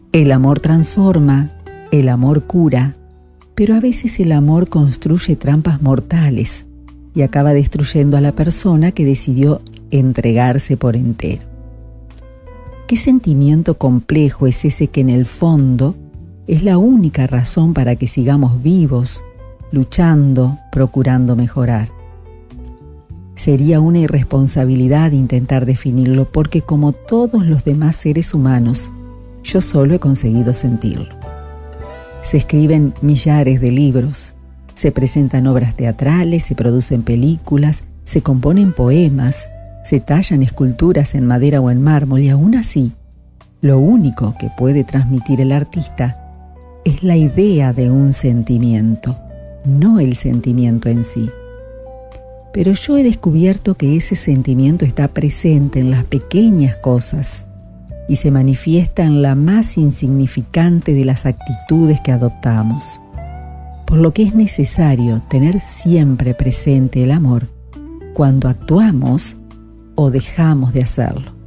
El amor transforma, el amor cura, pero a veces el amor construye trampas mortales y acaba destruyendo a la persona que decidió entregarse por entero. ¿Qué sentimiento complejo es ese que en el fondo es la única razón para que sigamos vivos, luchando, procurando mejorar? Sería una irresponsabilidad intentar definirlo porque, como todos los demás seres humanos, yo solo he conseguido sentirlo. Se escriben millares de libros, se presentan obras teatrales, se producen películas, se componen poemas, se tallan esculturas en madera o en mármol, y aún así, lo único que puede transmitir el artista es la idea de un sentimiento, no el sentimiento en sí. Pero yo he descubierto que ese sentimiento está presente en las pequeñas cosas y se manifiesta en la más insignificante de las actitudes que adoptamos, por lo que es necesario tener siempre presente el amor cuando actuamos o dejamos de hacerlo.